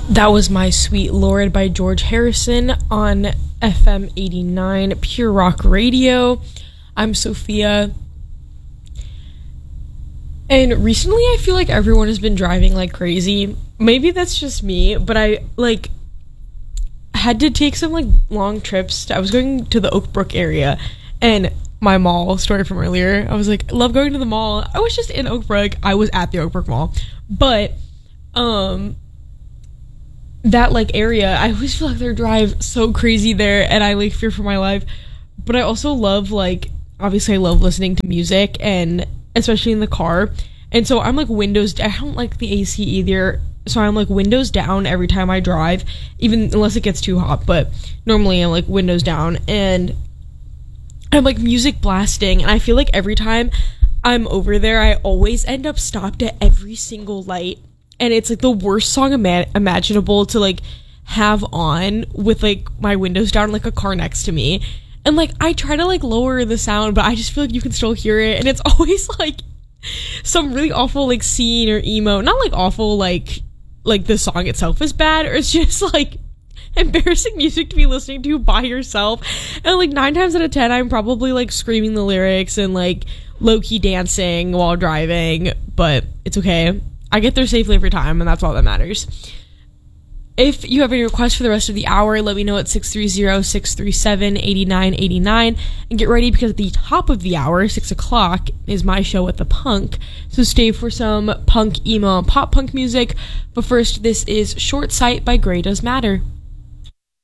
That was My Sweet Lord by George Harrison on FM 89 Pure Rock Radio. I'm Sophia. And recently I feel like everyone has been driving like crazy. Maybe that's just me, but I had to take some long trips. I was going to the Oak Brook area and my mall story from earlier. I was like, I love going to the mall. I was just in Oak Brook. I was at the Oak Brook Mall. But that area, I always feel like their drive so crazy there and I fear for my life. But I also love obviously I love listening to music, and especially in the car. And so I'm windows, I don't like the AC either, so I'm windows down every time I drive, even unless it gets too hot. But normally I'm windows down and I'm music blasting, and I feel like every time I'm over there I always end up stopped at every single light. And it's the worst song imaginable to have on with my windows down, a car next to me. And I try to lower the sound, but I just feel you can still hear it. And it's always some really awful scene or emo. Not awful like the song itself is bad, or it's just embarrassing music to be listening to by yourself. And 9 times out of 10 I'm probably screaming the lyrics and low-key dancing while driving, but it's okay. I get there safely every time, and that's all that matters. If you have any requests for the rest of the hour, let me know at 630-637-8989. And get ready, because at the top of the hour, 6 o'clock, is my show with the punk. So stay for some punk, emo, and pop punk music. But first, this is Short Sight by Grey Does Matter.